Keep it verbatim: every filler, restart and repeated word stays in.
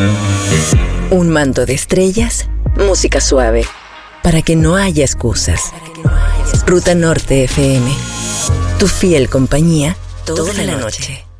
Un manto de estrellas, música suave, para que no haya excusas. Ruta Norte F M, tu fiel compañía toda la noche.